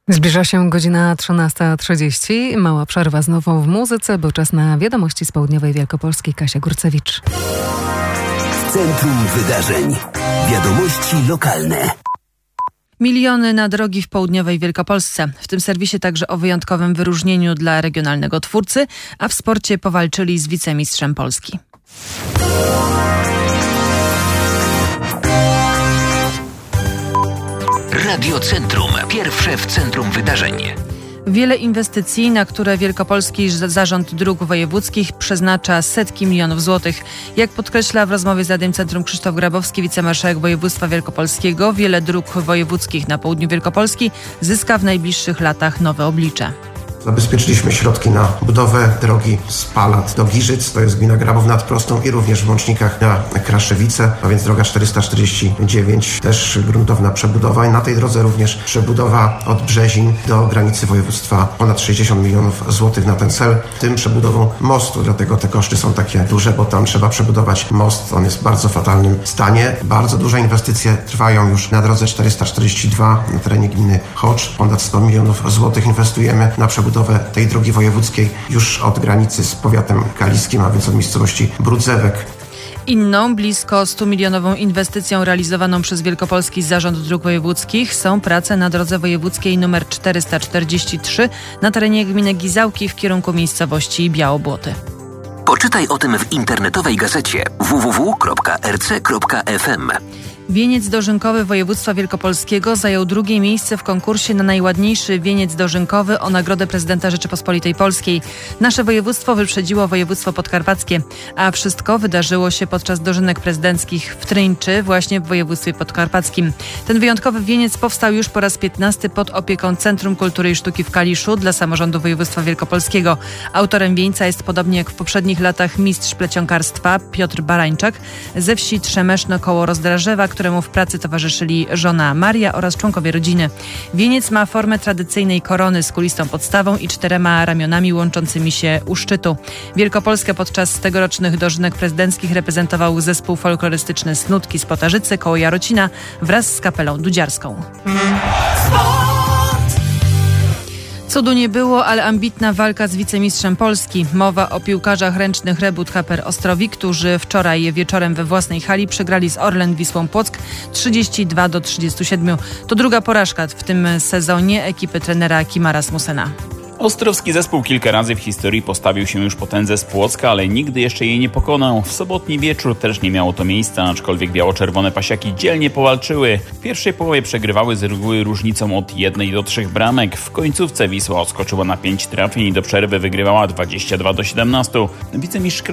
Zbliża się godzina 13:30. Mała przerwa znowu w muzyce, bo czas na wiadomości z południowej Wielkopolski. Kasia Górcewicz. Centrum wydarzeń. Wiadomości lokalne. Miliony na drogi w południowej Wielkopolsce. W tym serwisie także o wyjątkowym wyróżnieniu dla regionalnego twórcy, a w sporcie powalczyli z wicemistrzem Polski. Radio Centrum. Pierwsze w centrum wydarzeń. Wiele inwestycji, na które Wielkopolski Zarząd Dróg Wojewódzkich przeznacza setki milionów złotych. Jak podkreśla w rozmowie z Radiem Centrum Krzysztof Grabowski, wicemarszałek województwa wielkopolskiego, wiele dróg wojewódzkich na południu Wielkopolski zyska w najbliższych latach nowe oblicze. Zabezpieczyliśmy środki na budowę drogi z Palat do Giżyc, to jest gmina Grabów nad Prostą, i również w łącznikach na Kraszewice, a więc droga 449, też gruntowna przebudowa, i na tej drodze również przebudowa od Brzezin do granicy województwa, ponad 60 milionów złotych na ten cel, w tym przebudową mostu, dlatego te koszty są takie duże, bo tam trzeba przebudować most, on jest w bardzo fatalnym stanie. Bardzo duże inwestycje trwają już na drodze 442 na terenie gminy Chocz, ponad 100 milionów złotych inwestujemy na przebudowę tej drogi wojewódzkiej już od granicy z powiatem kaliskim, a więc od miejscowości Brudzewek. Inną, blisko 100-milionową inwestycją realizowaną przez Wielkopolski Zarząd Dróg Wojewódzkich są prace na drodze wojewódzkiej nr 443 na terenie gminy Gizałki w kierunku miejscowości Białobłoty. Poczytaj o tym w internetowej gazecie www.rc.fm. Wieniec dożynkowy województwa wielkopolskiego zajął drugie miejsce w konkursie na najładniejszy wieniec dożynkowy o Nagrodę Prezydenta Rzeczypospolitej Polskiej. Nasze województwo wyprzedziło województwo podkarpackie, a wszystko wydarzyło się podczas dożynek prezydenckich w Tryńczy, właśnie w województwie podkarpackim. Ten wyjątkowy wieniec powstał już po raz 15 pod opieką Centrum Kultury i Sztuki w Kaliszu dla samorządu województwa wielkopolskiego. Autorem wieńca jest, podobnie jak w poprzednich latach, mistrz plecionkarstwa Piotr Barańczak ze wsi Trzemeszno koło Rozdrażewa, któremu w pracy towarzyszyli żona Maria oraz członkowie rodziny. Wieniec ma formę tradycyjnej korony z kulistą podstawą i 4 ramionami łączącymi się u szczytu. Wielkopolskę podczas tegorocznych dożynek prezydenckich reprezentował zespół folklorystyczny Snutki z Potarzycy koło Jarocina wraz z kapelą dudziarską. Cudu nie było, ale ambitna walka z wicemistrzem Polski. Mowa o piłkarzach ręcznych Rebut Haper Ostrowi, którzy wczoraj wieczorem we własnej hali przegrali z Orlen Wisłą Płock 32-37. To druga porażka w tym sezonie ekipy trenera Kima Rasmussena. Ostrowski zespół kilka razy w historii postawił się już potędze z Płocka, ale nigdy jeszcze jej nie pokonał. W sobotni wieczór też nie miało to miejsca, aczkolwiek biało-czerwone pasiaki dzielnie powalczyły. W pierwszej połowie przegrywały z reguły różnicą od 1 do 3 bramek. W końcówce Wisła odskoczyła na 5 trafień i do przerwy wygrywała 22-17. Wicemistrz